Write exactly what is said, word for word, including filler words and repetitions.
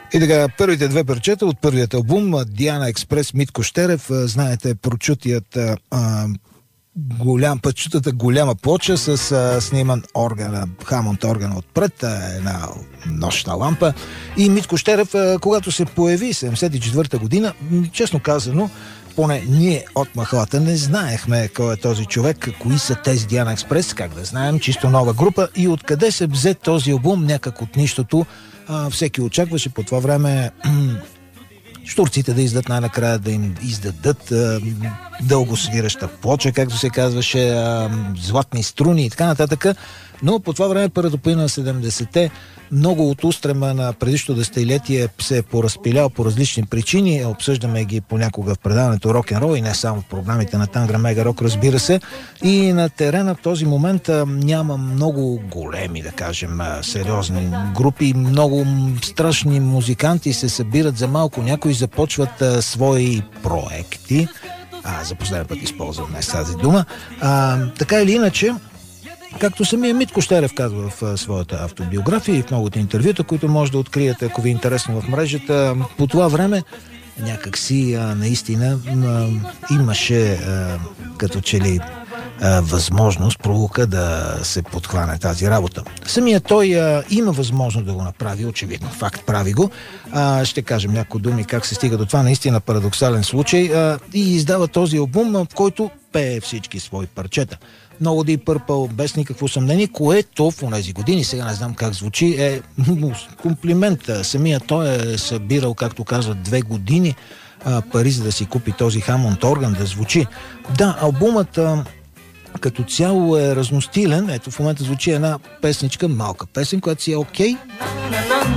И така, първите две парчета от първият албум Диана Експрес, Митко Щерев. Знаете, прочутият а, голям, пътчутата голяма плоча с а, сниман органа, Хамонт органа отпред, а, една нощна лампа. И Митко Щерев, а, когато се появи седемдесет и четвърта година, честно казано, поне ние от махалата не знаехме кой е този човек, кои са тези Диана Експрес, как да знаем, чисто нова група и откъде се взе този албум, някак от нищото. А, всеки очакваше по това време щурците да издадат най-накрая, да им издадат а, дълго свираща плоча, както се казваше, а, златни струни и така нататък. Но по това време, първата половина на седемдесетте, много от устрема на предишното десетилетие се е поразпилял по различни причини. Обсъждаме ги понякога в предаването Рок-н-рол и не само в програмите на Тангра Мега Рок, разбира се. И на терена в този момент а, няма много големи, да кажем, а, сериозни групи. Много страшни музиканти се събират за малко. Някои започват а, свои проекти. А, за последен път използвам днес тази дума. А, така или иначе, както самия Митко Щерев казва в а, своята автобиография и в многото интервюта, които може да откриете, ако ви е интересно в мрежата, по това време някакси а, наистина а, имаше а, като че ли а, възможност, пролука да се подхване тази работа. Самия той а, има възможност да го направи, очевидно, факт, прави го. А, ще кажем някои думи как се стига до това, наистина парадоксален случай, а, и издава този албум, в който пее всички свои парчета. Много Deep Purple, без никакво съмнение, което в тези години, сега не знам как звучи, е комплимент. Самия той е събирал, както казват, две години а, пари, за да си купи този Хамонт орган, да звучи. Да, албумът а, като цяло е разностилен. Ето в момента звучи една песничка, малка песен, която си е окей.